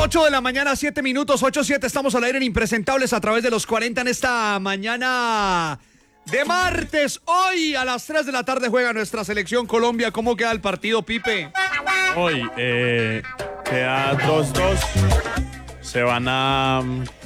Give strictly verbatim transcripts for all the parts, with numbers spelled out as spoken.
ocho de la mañana, siete minutos, ocho siete, estamos al aire en Impresentables a través de los cuarenta en esta mañana de martes. Hoy a las tres de la tarde juega nuestra selección Colombia. ¿Cómo queda el partido, Pipe? Hoy eh, queda dos dos. Se van a,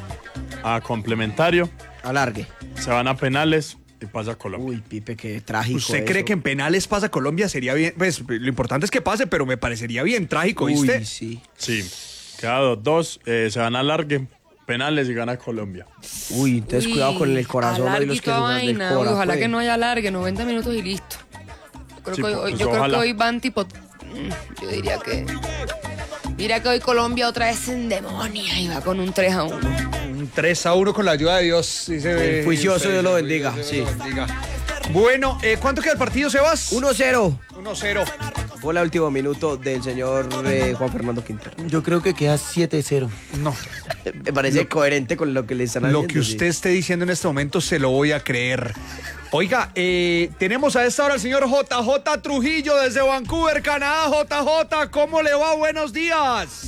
a complementario. Alargue. Se van a penales y pasa Colombia. Uy, Pipe, qué trágico. ¿Usted eso. cree que en penales pasa Colombia? Sería bien. Pues lo importante es que pase, pero me parecería bien trágico, ¿viste? Uy, sí. Sí, queda dos dos. Eh, se van a alargue, penales y gana Colombia. Uy, entonces Uy, cuidado con el corazón y los que alarguito sufran del vaina, cora, uy, ojalá pues. que no haya alargue, noventa minutos y listo. Yo creo, Sí, que, hoy, pues, yo creo ojalá. que hoy van tipo... Yo diría que... Diría que hoy Colombia otra vez en demonia y va con un tres a uno. Un tres a uno con la ayuda de Dios. Dice, El juicioso dice, Dios lo el bendiga, juicioso sí. Dios lo bendiga. Bueno, eh, ¿cuánto queda el partido, Sebas? uno cero. uno cero. Fue el último minuto del señor eh, Juan Fernando Quintero. Yo creo que queda siete cero. No. Me parece coherente con lo que le están haciendo. Lo que usted esté diciendo en este momento se lo voy a creer. Oiga, eh, tenemos a esta hora al señor J J Trujillo desde Vancouver, Canadá. J J, ¿cómo le va? Buenos días.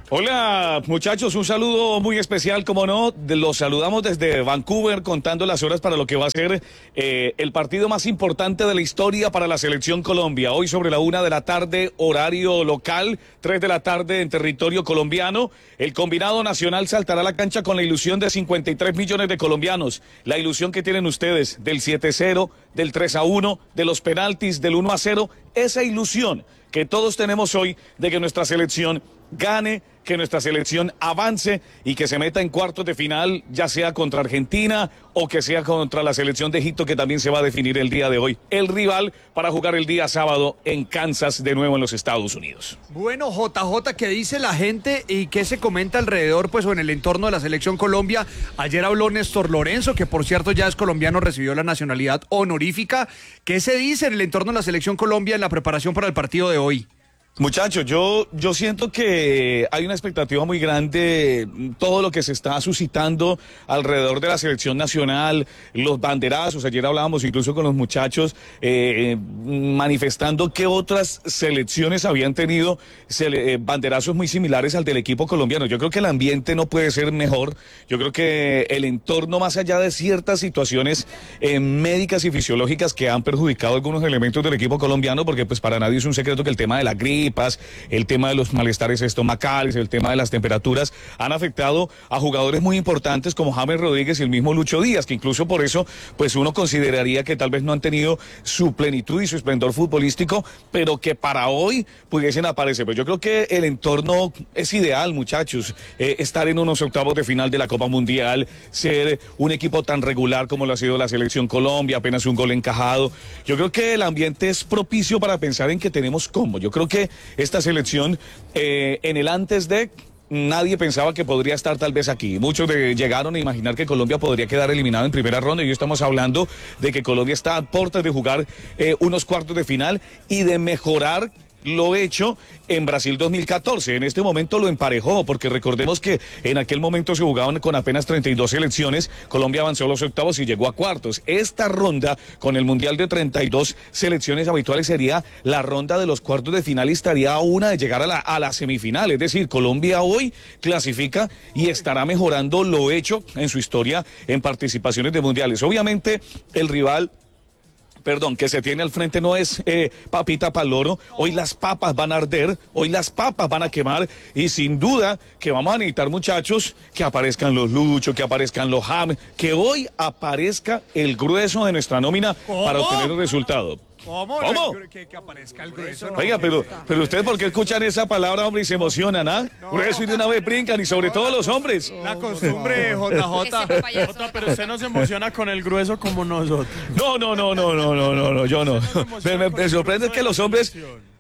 Hola muchachos, un saludo muy especial, como no, de- los saludamos desde Vancouver contando las horas para lo que va a ser eh, el partido más importante de la historia para la selección Colombia. Hoy sobre la una de la tarde, horario local, tres de la tarde en territorio colombiano. El combinado nacional saltará a la cancha con la ilusión de cincuenta y tres millones de colombianos. La ilusión que tienen ustedes del siete cero, del tres a uno, de los penaltis, del uno a cero. Esa ilusión que todos tenemos hoy de que nuestra selección gane, que nuestra selección avance y que se meta en cuartos de final, ya sea contra Argentina o que sea contra la selección de Egipto, que también se va a definir el día de hoy. El rival para jugar el día sábado en Kansas, de nuevo en los Estados Unidos. Bueno, J J, ¿qué dice la gente y qué se comenta alrededor, pues, o en el entorno de la selección Colombia? Ayer habló Néstor Lorenzo, que por cierto ya es colombiano, recibió la nacionalidad honorífica. ¿Qué se dice en el entorno de la selección Colombia en la preparación para el partido de hoy? Muchachos, yo, yo siento que hay una expectativa muy grande, todo lo que se está suscitando alrededor de la selección nacional, los banderazos. Ayer hablábamos incluso con los muchachos eh, manifestando que otras selecciones habían tenido sele- eh, banderazos muy similares al del equipo colombiano. Yo creo que el ambiente no puede ser mejor. Yo creo que el entorno, más allá de ciertas situaciones eh, médicas y fisiológicas que han perjudicado algunos elementos del equipo colombiano, porque pues para nadie es un secreto que el tema de la gripe, el tema de los malestares estomacales, el tema de las temperaturas, han afectado a jugadores muy importantes como James Rodríguez y el mismo Lucho Díaz, que incluso por eso, pues uno consideraría que tal vez no han tenido su plenitud y su esplendor futbolístico, pero que para hoy pudiesen aparecer. Pues yo creo que el entorno es ideal, muchachos, eh, estar en unos octavos de final de la Copa Mundial, ser un equipo tan regular como lo ha sido la selección Colombia, apenas un gol encajado. Yo creo que el ambiente es propicio para pensar en que tenemos cómo. Yo creo que esta selección eh, en el antes de nadie pensaba que podría estar tal vez aquí. Muchos de, llegaron a imaginar que Colombia podría quedar eliminado en primera ronda y hoy estamos hablando de que Colombia está a puertas de jugar eh, unos cuartos de final y de mejorar lo hecho en Brasil dos mil catorce. En este momento lo emparejó, porque recordemos que en aquel momento se jugaban con apenas treinta y dos selecciones. Colombia avanzó a los octavos y llegó a cuartos. Esta ronda con el mundial de treinta y dos selecciones habituales sería la ronda de los cuartos de final y estaría a una de llegar a la, a la semifinal. Es decir, Colombia hoy clasifica y estará mejorando lo hecho en su historia en participaciones de mundiales. Obviamente el rival perdón, que se tiene al frente no es eh, papita pa'l loro. Hoy las papas van a arder, hoy las papas van a quemar y sin duda que vamos a necesitar, muchachos, que aparezcan los Lucho, que aparezcan los James, que hoy aparezca el grueso de nuestra nómina ¿Cómo? para obtener el resultado. ¿Cómo? ¿Cómo? Que, que aparezca el grueso. No. Oiga, pero, pero ustedes por qué escuchan esa palabra, hombre, y se emocionan, ¿ah? Grueso y de una vez brincan, y sobre todo los hombres. La costumbre, J Ese J. papayazo. Jota, pero usted no se emociona con el grueso como nosotros. No, no, no, no, no, no, no, no, yo no. Me, me- me sorprende que los hombres,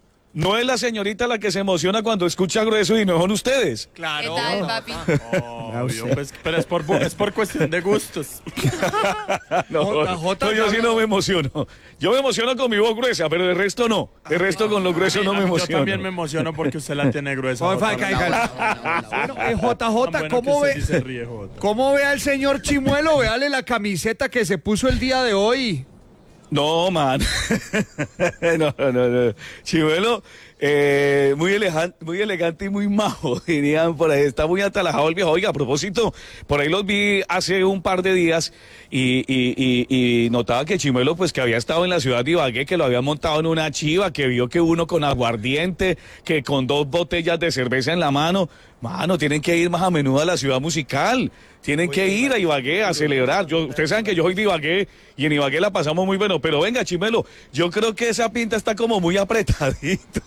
no es la señorita la que se emociona cuando escucha grueso y no son ustedes. ¿Qué Claro. tal, papi? Obvio, pues, pero es por, bu- es por cuestión de gustos. No, J J, no, yo sí no me emociono. Yo me emociono con mi voz gruesa, pero de resto no. De resto con los gruesos no me Yo emociono. también me emociono porque usted la tiene gruesa. Oye, Jota. fa- ca- ca- Bueno, eh, J Tan J, bueno ¿cómo que usted ve? sí se ríe, Jota. ¿Cómo ve al señor Chimuelo? Véale la camiseta que se puso el día de hoy. No, man. no, no, no. Chimuelo, Eh, muy elegante, muy elegante y muy majo, dirían por ahí. Está muy atalajado el viejo. Oiga, a propósito, por ahí los vi hace un par de días y, y, y, y notaba que Chimuelo, pues que había estado en la ciudad de Ibagué, que lo había montado en una chiva, que vio que uno con aguardiente, que con dos botellas de cerveza en la mano. Mano, tienen que ir más a menudo a la ciudad musical. Tienen que ir a Ibagué a celebrar. Yo, ustedes saben que yo soy de Ibagué y en Ibagué la pasamos muy bueno. Pero venga, Chimelo, yo creo que esa pinta está como muy apretadito.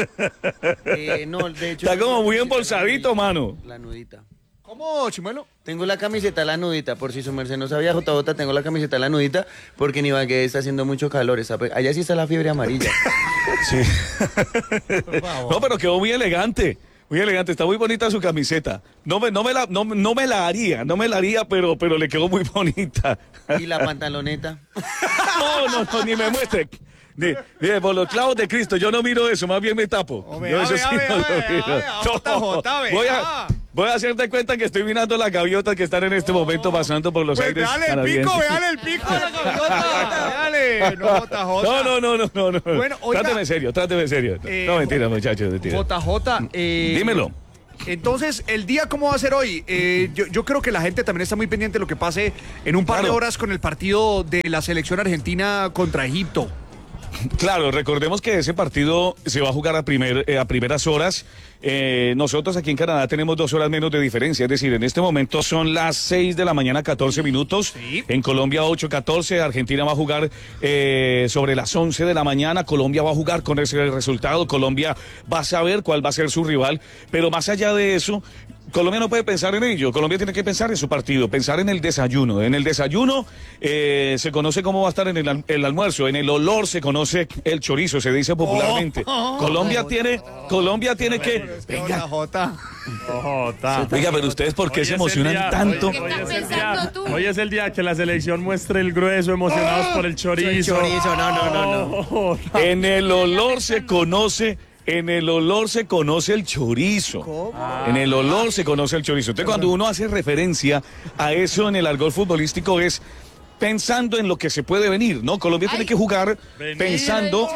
Eh, no, de hecho, Está como muy la embolsadito, nudita, mano. La nudita. ¿Cómo, Chimuelo? Tengo la camiseta la nudita, por si su merced no sabía, J J, tengo la camiseta la nudita, porque en Ibagué está haciendo mucho calor. Está, allá sí está la fiebre amarilla. Sí. No, pero quedó muy elegante. Muy elegante, está muy bonita su camiseta. No me, no me la, no, no me la haría, no me la haría, pero, pero le quedó muy bonita. Y la pantaloneta. No, no, no, ni me muestre. Ni, ni por los clavos de Cristo, yo no miro eso, más bien me tapo. Oh, vea, Yo eso vea, sí vea, no lo vea, miro. vea, J J, vea. Voy a, voy a hacerte cuenta que estoy mirando las gaviotas que están en este momento pasando por los Pues aires véale el canadienses. pico, véale el pico de la gaviota. Véale, no, J J. No, no, no, no, no, no. Bueno, oiga, tráteme serio, tráteme serio. eh, no, mentira, muchachos, mentira. J J, eh, Dímelo. Entonces, ¿el día cómo va a ser hoy? Eh, yo, yo creo que la gente también está muy pendiente de lo que pase en un par Claro. de horas con el partido de la selección argentina contra Egipto. Claro, recordemos que ese partido se va a jugar a, primer, eh, a primeras horas. Eh, nosotros aquí en Canadá tenemos dos horas menos de diferencia, es decir, en este momento son las seis de la mañana, catorce minutos. Sí. En Colombia ocho catorce, Argentina va a jugar eh, sobre las once de la mañana. Colombia va a jugar con ese resultado. Colombia va a saber cuál va a ser su rival, pero más allá de eso, Colombia no puede pensar en ello. Colombia tiene que pensar en su partido, pensar en el desayuno. En el desayuno eh, se conoce cómo va a estar en el, al- el almuerzo. En el olor se conoce el chorizo, se dice popularmente. Colombia tiene, Colombia tiene que. Venga, J Jota. oiga, pero ustedes ¿por qué Hoy se es el emocionan día- tanto? Hoy, ¿Qué hoy estás es el pensando día, tú? hoy es el día que la selección muestre el grueso, emocionados por el chorizo. chorizo, no, no, no, no. Jota. En el olor se conoce. En el olor se conoce el chorizo. En el olor se conoce el chorizo. Entonces, cuando uno hace referencia a eso en el argot futbolístico es pensando en lo que se puede venir, ¿no? Colombia tiene que jugar Venir. pensando.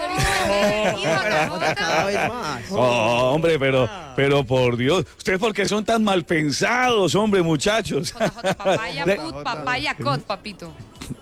Cada vez más. Oh, hombre, pero, pero por Dios, ustedes por qué son tan mal pensados, hombre, muchachos. J J, papaya, put, papaya, cot, papito.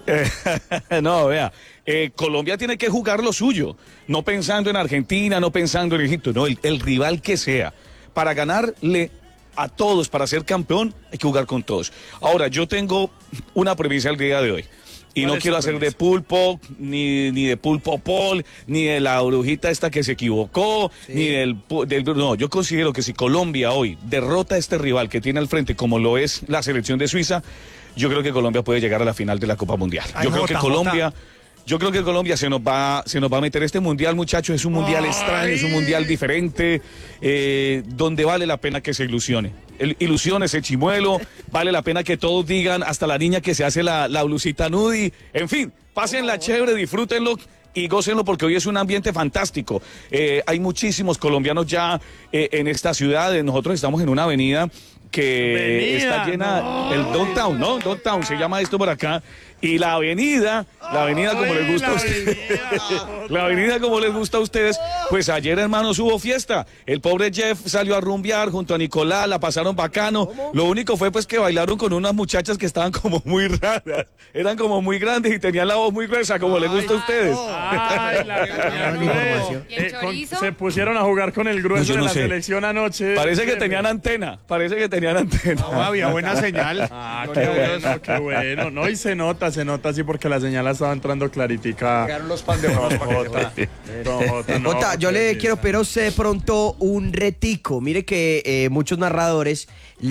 Eh, no, vea, eh, Colombia tiene que jugar lo suyo, no pensando en Argentina, no pensando en Egipto, no, el, el rival que sea. Para ganarle a todos, para ser campeón, hay que jugar con todos. Ahora, yo tengo una premisa el día de hoy. Y no ¿Cuál es quiero tu hacer de premisa? pulpo, ni, ni de pulpo Paul, ni de la brujita esta que se equivocó, ni del, pu- del... No, yo considero que si Colombia hoy derrota a este rival que tiene al frente, como lo es la selección de Suiza, yo creo que Colombia puede llegar a la final de la Copa Mundial. Ay, Yo creo que Jota, Jota. Colombia... Yo creo que Colombia se nos va, se nos va a meter este mundial, muchachos. Es un mundial extraño, es un mundial diferente, eh, donde vale la pena que se ilusione. El, ilusione ese Chimuelo, vale la pena que todos digan, hasta la niña que se hace la, la blusita nudi. En fin, pásenla chévere, disfrútenlo y gócenlo porque hoy es un ambiente fantástico. Eh, hay muchísimos colombianos ya eh, en esta ciudad. Nosotros estamos en una avenida que Avenida, está llena, no. el Downtown, ¿no? Downtown se llama esto por acá. Y la avenida, la avenida como les gusta a la ustedes, avenida. la avenida como les gusta a ustedes, pues ayer, hermanos, hubo fiesta. El pobre Jeff salió a rumbear junto a Nicolás, la pasaron bacano. Lo único fue pues que bailaron con unas muchachas que estaban como muy raras, eran como muy grandes y tenían la voz muy gruesa, como les gusta a ustedes. Ay, la Buena información. ¿Y el Eh, con- chorizo? se pusieron a jugar con el grueso No, yo de no la sé. selección anoche. Parece que Sí, tenían antena, parece que tenían antena. No, había buena señal. Ah, qué bueno, qué bueno. No, y se nota, se nota así porque la señal estaba entrando claritica. Quedaron los pan de Don Jota. Don Jota, no, Jota, yo qué le belleza. quiero pedir a usted de pronto un retico. Mire que eh, muchos narradores,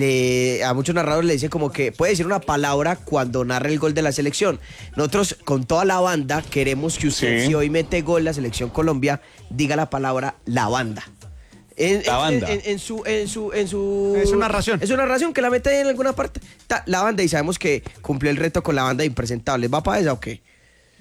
le, a muchos narradores le dicen como que puede decir una palabra cuando narra el gol de la selección. Nosotros, con toda la banda, queremos que usted, Sí. si hoy mete gol la selección Colombia, diga la palabra la banda. En, La en- banda. En, en su, en su, en su. Es una narración. Es una narración que la mete en alguna parte. Ta- la banda, y sabemos que cumplió el reto con la banda de Impresentables. ¿Va para esa o qué?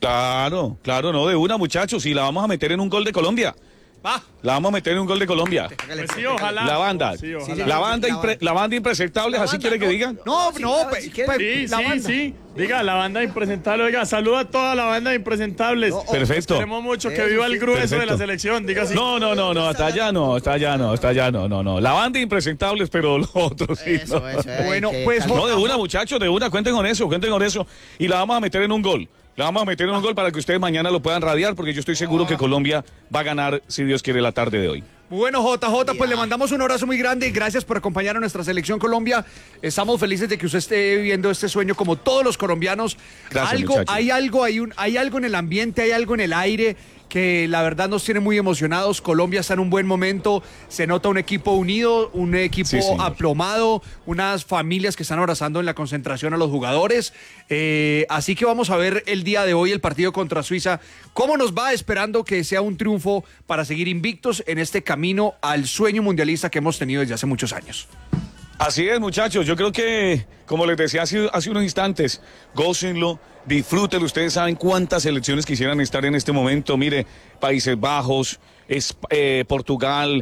Claro, claro, no, de una, muchachos, y la vamos a meter en un gol de Colombia. Va. La vamos a meter en un gol de Colombia. Pues sí, ojalá. La banda. Sí, ojalá. La banda, impre- la banda impresentables, así quiere que digan. No, no, si pe- quiere. pe- Sí, la sí, banda. sí. Diga, la banda de Impresentables, oiga, saluda a toda la banda de Impresentables. No, Perfecto. Queremos mucho que viva el grueso Perfecto. de la selección, diga así. No, no, no, no, hasta allá no, hasta allá no, hasta allá no, no, no. La banda impresentables, pero los otros sí. Eso, no. eso, eh, Bueno, que pues, calma. No, de una, muchachos, de una, cuenten con eso, cuenten con eso. Y la vamos a meter en un gol. La vamos a meter en un gol para que ustedes mañana lo puedan radiar, porque yo estoy seguro que Colombia va a ganar, si Dios quiere, la tarde de hoy. Bueno, J J, pues le mandamos un abrazo muy grande y gracias por acompañar a nuestra selección Colombia. Estamos felices de que usted esté viviendo este sueño como todos los colombianos. Gracias, algo, muchachos. hay algo, hay un, hay algo en el ambiente, hay algo en el aire que la verdad nos tiene muy emocionados. Colombia está en un buen momento, se nota un equipo unido, un equipo Sí, señor. aplomado, unas familias que están abrazando en la concentración a los jugadores. Eh, así que vamos a ver el día de hoy el partido contra Suiza, cómo nos va, esperando que sea un triunfo para seguir invictos en este camino al sueño mundialista que hemos tenido desde hace muchos años. Así es, muchachos. Yo creo que, como les decía hace, hace unos instantes, gócenlo, disfrútenlo. Ustedes saben cuántas selecciones quisieran estar en este momento. Mire, Países Bajos, es, eh, Portugal,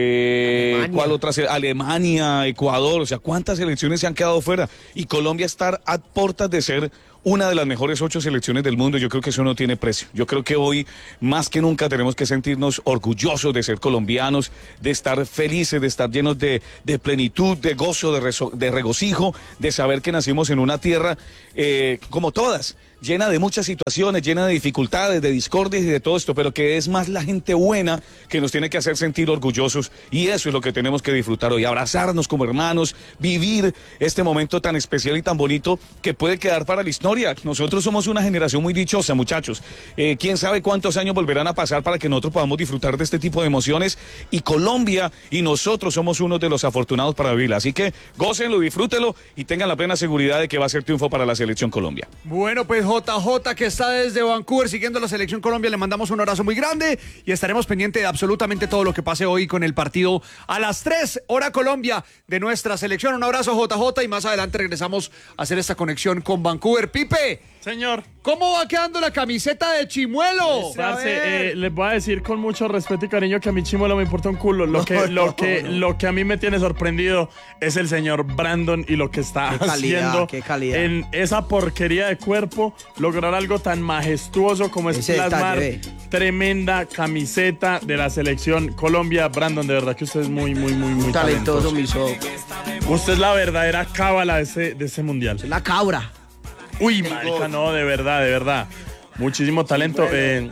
eh, Alemania. ¿cuál otra? se- Alemania, Ecuador. O sea, cuántas selecciones se han quedado fuera. Y Colombia estar a puertas de ser una de las mejores ocho selecciones del mundo. Yo creo que eso no tiene precio. Yo creo que hoy, más que nunca, tenemos que sentirnos orgullosos de ser colombianos, de estar felices, de estar llenos de, de plenitud, de gozo, de, rezo- de regocijo, de saber que nacimos en una tierra eh, como todas, llena de muchas situaciones, llena de dificultades, de discordias y de todo esto, pero que es más la gente buena que nos tiene que hacer sentir orgullosos, y eso es lo que tenemos que disfrutar hoy, abrazarnos como hermanos, vivir este momento tan especial y tan bonito que puede quedar para la historia. Nosotros somos una generación muy dichosa, muchachos. Eh, quién sabe cuántos años volverán a pasar para que nosotros podamos disfrutar de este tipo de emociones, y Colombia y nosotros somos uno de los afortunados para vivirla. Así que gócenlo, disfrútenlo y tengan la plena seguridad de que va a ser triunfo para la selección Colombia. Bueno, pues J J, que está desde Vancouver siguiendo la selección Colombia, le mandamos un abrazo muy grande y estaremos pendientes de absolutamente todo lo que pase hoy con el partido a las tres, hora Colombia, de nuestra selección. Un abrazo, J J, y más adelante regresamos a hacer esta conexión con Vancouver. Pipe, Señor, ¿cómo va quedando la camiseta de Chimuelo? parce, eh, les voy a decir con mucho respeto y cariño que a mi Chimuelo me importa un culo. Lo que, lo que, lo que a mí me tiene sorprendido es el señor Brandon y lo que está Qué calidad, haciendo qué calidad. en esa porquería de cuerpo, lograr algo tan majestuoso como es Ese plasmar detalle, tremenda camiseta de la selección Colombia. Brandon, de verdad que usted es muy, muy, muy, muy Talentoso, talentoso. mi so. Usted es la verdadera cábala de ese, de ese mundial. La cabra. Uy, marica, no, de verdad, de verdad. Muchísimo talento. Eh,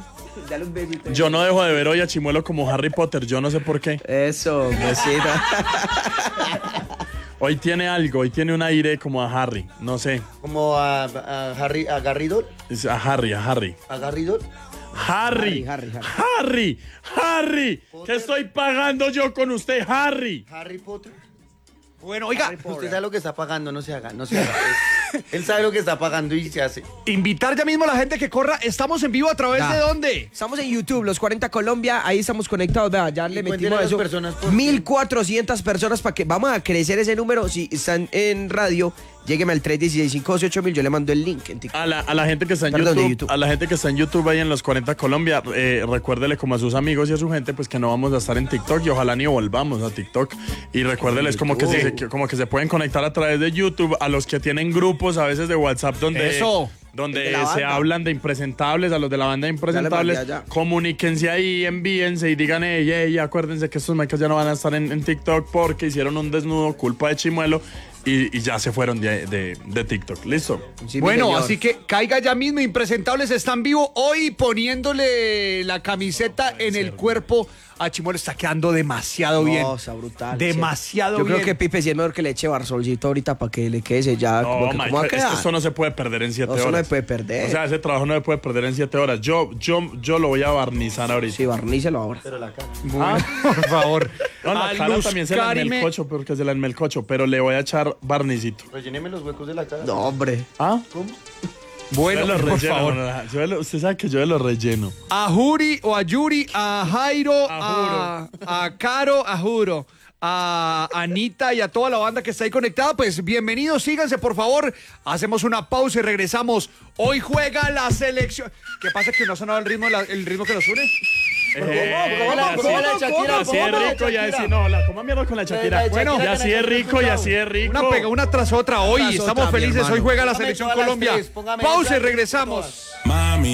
yo no dejo de ver hoy a Chimuelo como Harry Potter, yo no sé por qué. Eso, besito. Hoy tiene algo, hoy tiene un aire como a Harry, no sé. Como a, a Harry, a Garrido, Es a Harry, a Harry. a Garrido. Harry, Harry, Harry, Harry, Harry, ¿qué estoy pagando yo con usted, Harry? Harry Potter. Bueno, oiga, Usted sabe lo que está pagando, no se haga, no se haga. Es- Él sabe lo que está pagando y se hace. invitar ya mismo a la gente que corra. Estamos en vivo a través Ya. de dónde. Estamos en YouTube, los cuarenta Colombia, ahí estamos conectados, vea, ya le cuéntele metimos a las eso. personas por- mil cuatrocientas personas para que vamos a crecer ese número. Si están en radio, llégueme al tres uno seis, cinco dos ocho mil, yo le mando el link en TikTok. A la, a la gente que está en Perdón, de YouTube, YouTube. a la gente que está en YouTube ahí en los cuarenta Colombia, eh, recuérdele como a sus amigos y a su gente, pues que no vamos a estar en TikTok y ojalá ni volvamos a TikTok. Y recuérdeles como que, se, que- como que se pueden conectar a través de YouTube, a los que tienen grupos a veces de WhatsApp donde, Eso. donde De la se banda. hablan de impresentables, a los de la banda de impresentables, mandé allá. comuníquense ahí, envíense y digan, ey, ey, acuérdense que estos mecas ya no van a estar en, en TikTok porque hicieron un desnudo culpa de Chimuelo y, y ya se fueron de, de, de TikTok. ¿Listo? Sí, mi Bueno, señor. así que caiga ya mismo, Impresentables están vivo hoy poniéndole la camiseta en el cuerpo a Chimuelo. Está quedando demasiado bien. No, está brutal. Demasiado Yo bien. creo que Pipe sí es mejor que le eche Barsolcito ahorita para que le quede sellada. No, como que, Mike, ¿cómo va a es que quedar? eso no se puede perder en siete No, eso horas. no se puede perder. O sea, ese trabajo no se puede perder en siete horas. Yo, yo, yo lo voy a barnizar ahorita. Sí, barnícelo ahora. Bueno, por favor. No, la A cara Luz también se la Karime- enmelcocho, porque se la enmelcocho, pero le voy a echar barnicito. Relléneme los huecos de la cara. No, hombre. ¿Ah? Bueno, Yo los por relleno, favor. no, no, yo lo- usted sabe que yo lo relleno. A Juri o a Yuri, a Jairo, a, a Caro, a Juro, a Anita y a toda la banda que está ahí conectada, pues bienvenidos, síganse por favor. Hacemos una pausa y regresamos. Hoy juega la selección. ¿Qué pasa que no ha sonado el ritmo, la- el ritmo que nos une? Eh, ¿Cómo la- ya cómo sí- la Shakira? ya sí es ¿Cómo la rico, ya Shakira? sí, no, la coma mierda con la Shakira. La Bueno, Shakira ya que sí la es Shakira rico, ya no. sí es rico. Una pega una tras otra hoy. Tras Estamos otra, mi felices. Hoy hermano. juega la Póngame selección todas las Colombia. tres, póngame Pausa y esas, regresamos. Mami.